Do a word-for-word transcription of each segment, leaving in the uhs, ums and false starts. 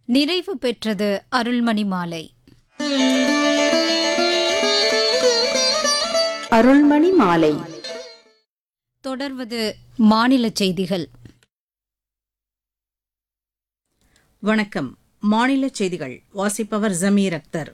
நிறைவு பெற்றது அருள்மணி மாலை. அருள்மணி மாலை. தொடர்வது மாநில செய்திகள். வணக்கம். மாநில செய்திகள் வாசிப்பவர் ஜமீர் அக்தர்.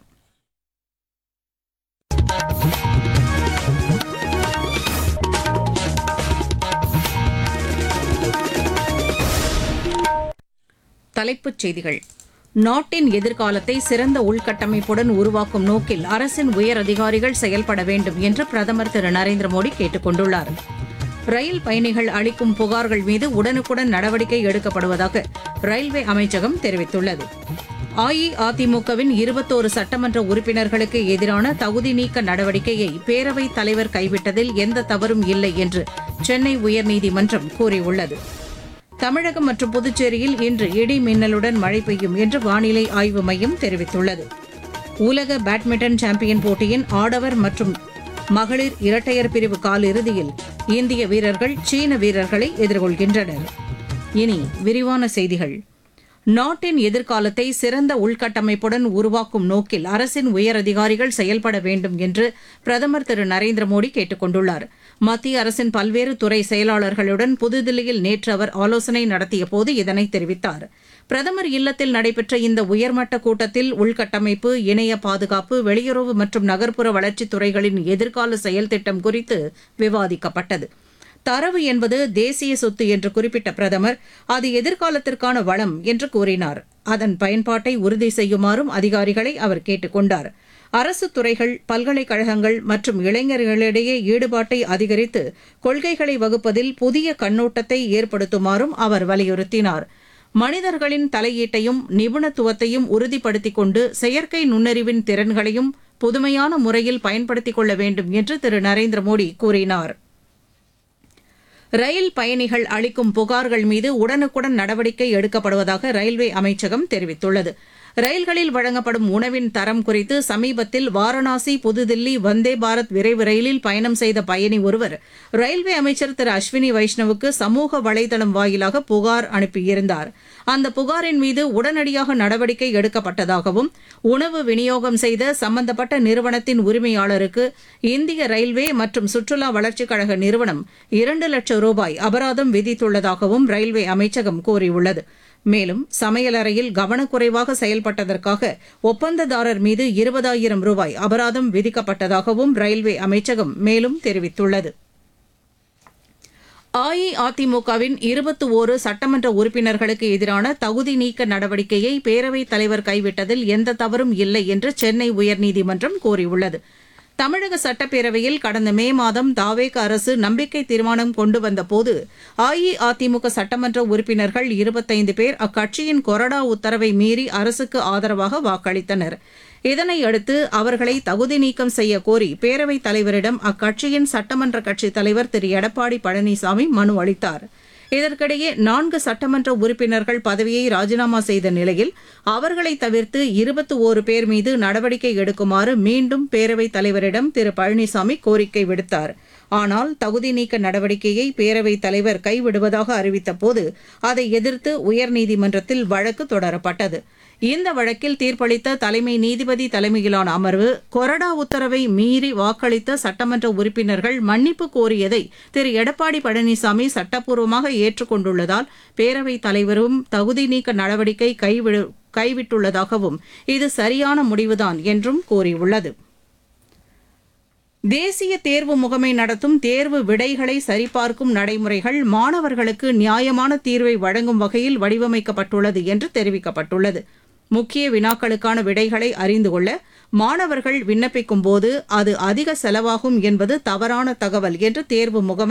தலைப்புச் செய்திகள். நாட்டின் எதிர்காலத்தை சிறந்த உள்கட்டமைப்புடன் உருவாக்கும் நோக்கில் அரசின் உயர் அதிகாரிகள் செயல்பட வேண்டும் என்று பிரதமர் திரு நரேந்திர மோடி கேட்டுக் கொண்டுள்ளார். ரயில் பயணிகள் அளிக்கும் புகார்கள் மீது உடனுக்குடன் நடவடிக்கை எடுக்கப்படுவதாக ரயில்வே அமைச்சகம் தெரிவித்துள்ளது. அஇஅதிமுகவின் இருபத்தோரு சட்டமன்ற உறுப்பினர்களுக்கு எதிரான தகுதி நீக்க நடவடிக்கையை பேரவைத் தலைவர் கைவிட்டதில் எந்த தவறும் இல்லை என்று சென்னை உயர்நீதிமன்றம் கூறியுள்ளது. தமிழகம் மற்றும் புதுச்சேரியில் இன்று இடி மின்னலுடன் மழை பெய்யும் என்று வானிலை ஆய்வு மையம் தெரிவித்துள்ளது. உலக பேட்மிண்டன் சாம்பியன் போட்டியின் ஆடவர் மற்றும் மகளிர் இரட்டையர் பிரிவு காலிறுதியில் இந்திய வீரர்கள் சீன வீரர்களை எதிர்கொள்கின்றனர். இனி விரிவான செய்திகள். நாட்டின் எதிர்காலத்தை சிறந்த உள்கட்டமைப்புடன் உருவாக்கும் நோக்கில் அரசின் உயர் அதிகாரிகள் செயல்பட வேண்டும் என்று பிரதமர் திரு நரேந்திர மோடி கேட்டுக் கொண்டுள்ளார். மத்திய அரசின் பல்வேறு துறை செயலாளர்களுடன் புதுதில்லியில் நேற்று அவர் ஆலோசனை நடத்தியபோது இதனை தெரிவித்தார். பிரதமர் இல்லத்தில் நடைபெற்ற இந்த உயர்மட்ட கூட்டத்தில் உள்கட்டமைப்பு, இணைய பாதுகாப்பு, வெளியுறவு மற்றும் நகர்ப்புற வளர்ச்சித் துறைகளின் எதிர்கால செயல் திட்டம் குறித்து விவாதிக்கப்பட்டது. தரவு என்பது தேசிய சொத்து என்று குறிப்பிட்ட பிரதமர் அது எதிர்காலத்திற்கான வளம் என்று கூறினார். அதன் பயன்பாட்டை உறுதி செய்யுமாறும் அதிகாரிகளை அவர் கேட்டுக் கொண்டார். அரசு துறைகள், பல்கலைக்கழகங்கள் மற்றும் இளைஞர்களிடையே ஈடுபாட்டை அதிகரித்து கொள்கைகளை வகுப்பதில் புதிய கண்ணோட்டத்தை ஏற்படுத்துமாறும் அவர் வலியுறுத்தினார். மனிதர்களின் தலையீட்டையும் நிபுணத்துவத்தையும் உறுதிப்படுத்திக் கொண்டு செயற்கை நுண்ணறிவின் திறன்களையும் புதுமையான முறையில் பயன்படுத்திக் கொள்ள வேண்டும் என்று திரு நரேந்திர மோடி கூறினார். ரயில் பயணிகள் அளிக்கும் புகார்கள் மீது உடனுக்குடன் நடவடிக்கை எடுக்கப்படுவதாக ரயில்வே அமைச்சகம் தெரிவித்துள்ளது. ரயில்களில் வழங்கப்படும் உணவின் தரம் குறித்து சமீபத்தில் வாரணாசி புதுதில்லி வந்தே பாரத் விரைவு ரயிலில் பயணம் செய்த பயணி ஒருவர் ரயில்வே அமைச்சர் திரு அஸ்வினி வைஷ்ணவுக்கு சமூக வலைதளம் வாயிலாக புகார் அனுப்பியிருந்தார். அந்த புகாரின் மீது உடனடியாக நடவடிக்கை எடுக்கப்பட்டதாகவும் உணவு விநியோகம் செய்த சம்பந்தப்பட்ட நிறுவனத்தின் உரிமையாளருக்கு இந்திய ரயில்வே மற்றும் சுற்றுலா வளர்ச்சிக் கழக நிறுவனம் இரண்டு லட்சம் ரூபாய் அபராதம் விதித்துள்ளதாகவும் ரயில்வே அமைச்சகம் கூறியுள்ளது. மேலும் சமையலறையில் கவனக்குறைவாக செயல்பட்டதற்காக ஒப்பந்ததாரர் மீது இருபதாயிரம் ரூபாய் அபராதம் விதிக்கப்பட்டதாகவும் ரயில்வே அமைச்சகம் மேலும் தெரிவித்துள்ளது. அஇஅதிமுகவின் இருபத்தி ஓரு சட்டமன்ற உறுப்பினர்களுக்கு எதிரான தகுதி நீக்க நடவடிக்கையை பேரவைத் தலைவர் கைவிட்டதில் எந்த தவறும் இல்லை என்று சென்னை உயர்நீதிமன்றம் கூறியுள்ளது. தமிழக சட்டப்பேரவையில் கடந்த மே மாதம் தாவேக அரசு நம்பிக்கை தீர்மானம் கொண்டு வந்தபோது அஇஅதிமுக சட்டமன்ற உறுப்பினர்கள் இருபத்தைந்து பேர் அக்கட்சியின் கொறடா உத்தரவை மீறி அரசுக்கு ஆதரவாக வாக்களித்தனர். இதனையடுத்து அவர்களை தகுதி நீக்கம் செய்ய கோரி பேரவைத் தலைவரிடம் அக்கட்சியின் சட்டமன்ற கட்சித் தலைவர் திரு எடப்பாடி பழனிசாமி மனு அளித்தார். இதற்கிடையே நான்கு சட்டமன்ற உறுப்பினர்கள் பதவியை ராஜினாமா செய்த நிலையில் அவர்களை தவிர்த்து இருபத்தி ஓரு பேர் மீது நடவடிக்கை எடுக்குமாறு மீண்டும் பேரவைத் தலைவரிடம் திரு பழனிசாமி கோரிக்கை விடுத்தார். ஆனால் தகுதி நீக்க நடவடிக்கையை பேரவைத் தலைவர் கைவிடுவதாக அறிவித்தபோது அதை எதிர்த்து உயர்நீதிமன்றத்தில் வழக்கு தொடரப்பட்டது. இந்த வழக்கில் தீர்ப்பளித்த தலைமை நீதிபதி தலைமையிலான அமர்வு கொறடா உத்தரவை மீறி வாக்களித்த சட்டமன்ற உறுப்பினர்கள் மன்னிப்பு கோரியதை திரு எடப்பாடி பழனிசாமி சட்டப்பூர்வமாக ஏற்றுக்கொண்டுள்ளதால் பேரவைத் தலைவரும் தகுதி நீக்க நடவடிக்கை கைவிடு கைவிட்டுள்ளதாகவும் இது சரியான முடிவுதான் என்றும் கூறியுள்ளது. தேசிய தேர்வு முகமை நடத்தும் தேர்வு விடைகளை சரிபார்க்கும் நடைமுறைகள் மாணவர்களுக்கு நியாயமான தீர்வை வழங்கும் வகையில் வடிவமைக்கப்பட்டுள்ளது என்று தெரிவிக்கப்பட்டுள்ளது. முக்கிய வினாக்களுக்கான விடைகளை அறிந்து கொள்ள மாணவர்கள் விண்ணப்பிக்கும் போது அது அதிக செலவாகும் என்பது தவறான தகவல் என்று தேர்வு முகமை